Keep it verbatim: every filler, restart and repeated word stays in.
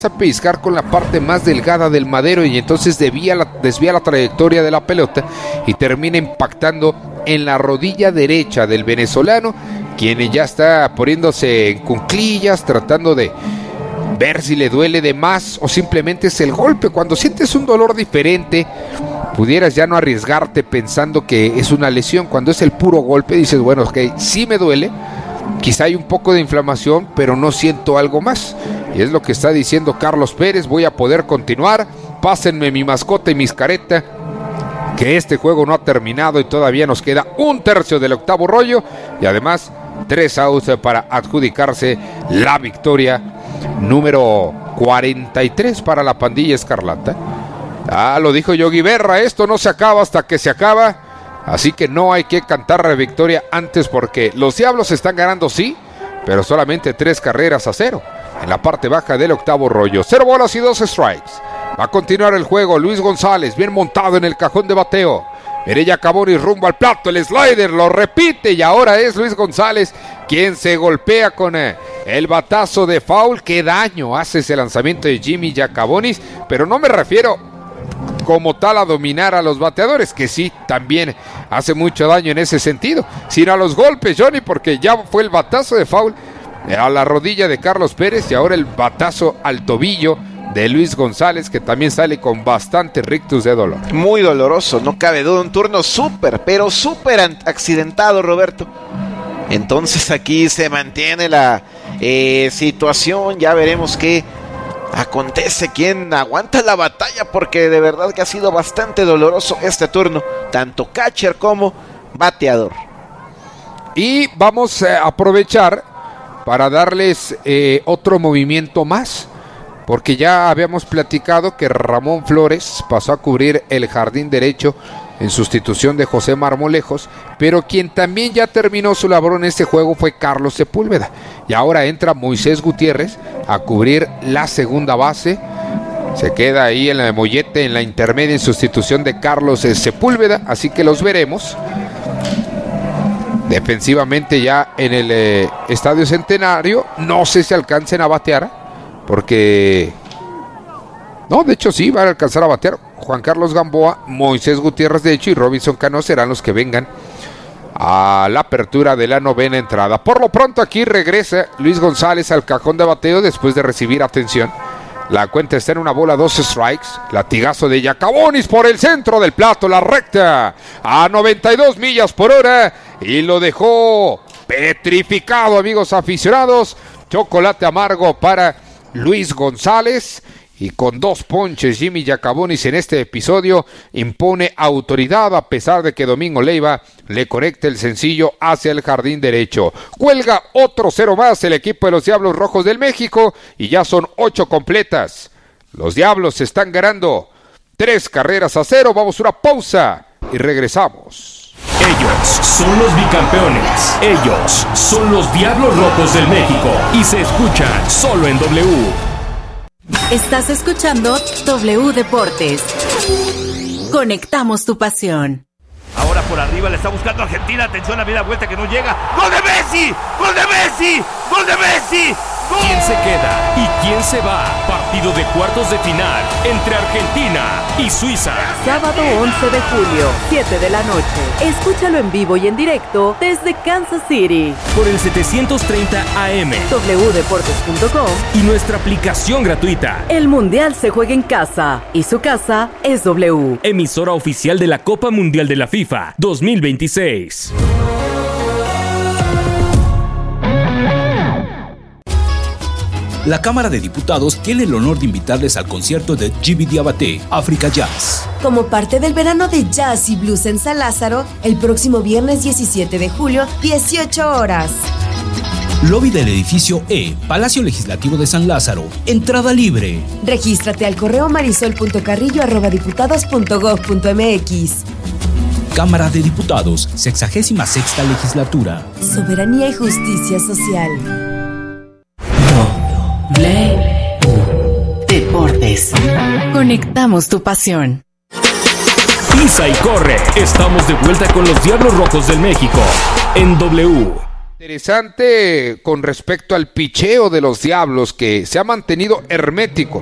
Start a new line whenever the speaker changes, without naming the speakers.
a piscar con la parte más delgada del madero y entonces desvía la, desvía la trayectoria de la pelota y termina impactando en la rodilla derecha del venezolano, quien ya está poniéndose en cuclillas, tratando de ver si le duele de más o simplemente es el golpe. Cuando sientes un dolor diferente, pudieras ya no arriesgarte pensando que es una lesión. Cuando es el puro golpe, dices, bueno, ok, sí me duele, quizá hay un poco de inflamación, pero no siento algo más. Y es lo que está diciendo Carlos Pérez: voy a poder continuar, pásenme mi mascota y mis caretas, que este juego no ha terminado y todavía nos queda un tercio del octavo rollo y además tres outs para adjudicarse la victoria número cuarenta y tres para la pandilla escarlata. Ah, lo dijo Yogi Berra, esto no se acaba hasta que se acaba, así que no hay que cantar la victoria antes, porque los Diablos están ganando, sí, pero solamente tres carreras a cero en la parte baja del octavo rollo. Cero bolas y dos strikes. Va a continuar el juego. Luis González, bien montado en el cajón de bateo. Mireya Cabonis rumbo al plato, el slider lo repite y ahora es Luis González quien se golpea con eh, el batazo de foul. Qué daño hace ese lanzamiento de Jimmy Yacabonis, pero no me refiero como tal a dominar a los bateadores, que sí, también hace mucho daño en ese sentido, sino a los golpes, Johnny, porque ya fue el batazo de foul a la rodilla de Carlos Pérez y ahora el batazo al tobillo de Luis González, que también sale con bastante rictus de dolor.
Muy doloroso, no cabe duda, un turno súper, pero súper accidentado, Roberto. Entonces aquí se mantiene la eh, situación, ya veremos qué acontece, quién aguanta la batalla, porque de verdad que ha sido bastante doloroso este turno, tanto catcher como bateador.
Y vamos a aprovechar para darles eh, otro movimiento más, porque ya habíamos platicado que Ramón Flores pasó a cubrir el jardín derecho en sustitución de José Marmolejos, pero quien también ya terminó su labor en este juego fue Carlos Sepúlveda, y ahora entra Moisés Gutiérrez a cubrir la segunda base. Se queda ahí en la mollete, en la intermedia, en sustitución de Carlos Sepúlveda, así que los veremos defensivamente ya en el eh, Estadio Centenario. No sé si alcancen a batear, porque no, de hecho sí van a alcanzar a batear. Juan Carlos Gamboa, Moisés Gutiérrez de hecho y Robinson Cano serán los que vengan a la apertura de la novena entrada. Por lo pronto aquí regresa Luis González al cajón de bateo después de recibir atención. La cuenta está en una bola, dos strikes. Latigazo de Yacabonis por el centro del plato, la recta a noventa y dos millas por hora y lo dejó petrificado, amigos aficionados. Chocolate amargo para Luis González. Y con dos ponches, Jimmy Yacabonis en este episodio impone autoridad, a pesar de que Domingo Leiva le conecta el sencillo hacia el jardín derecho. Cuelga otro cero más el equipo de los Diablos Rojos del México y ya son ocho completas. Los Diablos están ganando tres carreras a cero. Vamos a una pausa y regresamos.
Ellos son los bicampeones. Ellos son los Diablos Rojos del México y se escuchan solo en W.
Estás escuchando W Deportes. Conectamos tu pasión.
Ahora por arriba le está buscando Argentina. Atención, a media vuelta que no llega. ¡Gol de Messi! ¡Gol de Messi! ¡Gol de Messi! ¡Gol!
¿Quién se queda y quién se va? Partido de cuartos de final entre Argentina y Suiza.
Sábado once de julio, siete de la noche. Escúchalo en vivo y en directo desde Kansas City.
Por el setecientos treinta A M,
w deportes punto com
y nuestra aplicación gratuita.
El Mundial se juega en casa y su casa es W.
Emisora oficial de la Copa Mundial de la FIFA dos mil veintiséis.
La Cámara de Diputados tiene el honor de invitarles al concierto de Djiby Diabaté, Africa Jazz.
Como parte del verano de jazz y blues en San Lázaro, el próximo viernes diecisiete de julio, dieciocho horas.
Lobby del edificio E, Palacio Legislativo de San Lázaro. Entrada libre.
Regístrate al correo marisol punto carrillo arroba diputados punto gob punto mx.
Cámara de Diputados, sexagésima sexta legislatura.
Soberanía y justicia social.
W Deportes. Conectamos tu pasión.
Pisa y corre. Estamos de vuelta con los Diablos Rojos del México en W.
Interesante con respecto al picheo de los Diablos, que se ha mantenido hermético.